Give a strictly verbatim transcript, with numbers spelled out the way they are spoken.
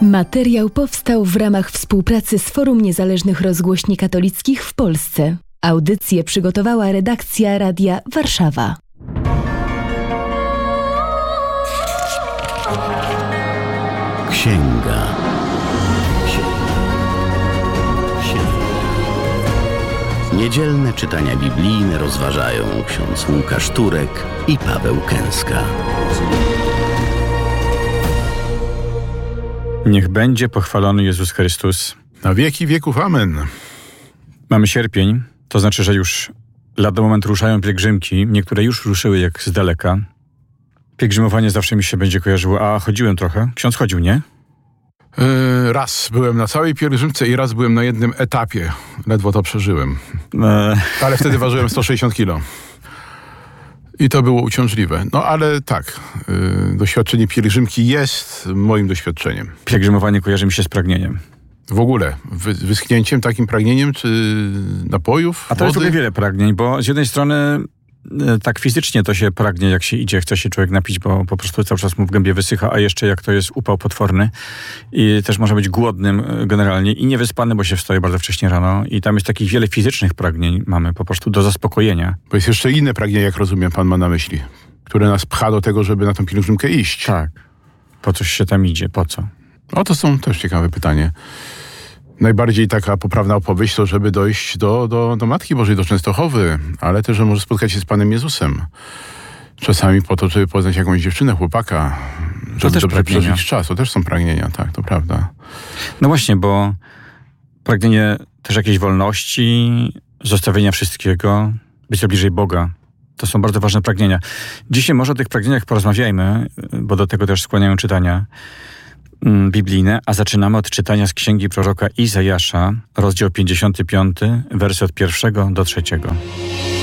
Materiał powstał w ramach współpracy z Forum Niezależnych Rozgłośni Katolickich w Polsce. Audycję przygotowała redakcja Radia Warszawa. Księga. Księga. Księga. Niedzielne czytania biblijne rozważają ksiądz Łukasz Turek i Paweł Kęska. Niech będzie pochwalony Jezus Chrystus. Na wieki wieków. Amen. Mamy sierpień, to znaczy, że już lada moment ruszają pielgrzymki. Niektóre już ruszyły jak z daleka. Pielgrzymowanie zawsze mi się będzie kojarzyło. A chodziłem trochę. Ksiądz chodził, nie? Yy, raz byłem na całej pielgrzymce i raz byłem na jednym etapie. Ledwo to przeżyłem. E... Ale wtedy ważyłem sto sześćdziesiąt kilo. I to było uciążliwe. No ale tak, yy, doświadczenie pielgrzymki jest moim doświadczeniem. Pielgrzymowanie kojarzy mi się z pragnieniem. W ogóle, wy, wyschnięciem, takim pragnieniem, czy napojów, A to jest w wody? ogóle wiele pragnień, bo z jednej strony e, tak fizycznie to się pragnie, jak się idzie, chce się człowiek napić, bo po prostu cały czas mu w gębie wysycha, a jeszcze jak to jest upał potworny i też może być głodnym e, generalnie i niewyspany, bo się wstaje bardzo wcześnie rano i tam jest takich wiele fizycznych pragnień mamy po prostu do zaspokojenia. Bo jest jeszcze inne pragnienie, jak rozumiem, pan ma na myśli, które nas pcha do tego, żeby na tą pielgrzymkę iść. Tak. Po coś się tam idzie, po co? O, to są też ciekawe pytanie. Najbardziej taka poprawna opowieść to, żeby dojść do, do, do Matki Bożej, do Częstochowy, ale też, że może spotkać się z Panem Jezusem. Czasami po to, żeby poznać jakąś dziewczynę, chłopaka, żeby też dobrze pragnienia. przeżyć czas. To też są pragnienia, tak, to prawda. No właśnie, bo pragnienie też jakiejś wolności, zostawienia wszystkiego, bycia bliżej Boga. To są bardzo ważne pragnienia. Dzisiaj może o tych pragnieniach porozmawiajmy, bo do tego też skłaniają czytania biblijne, a zaczynamy od czytania z księgi proroka Izajasza, rozdział pięćdziesiąty piąty, wersy od pierwszego do trzeciego.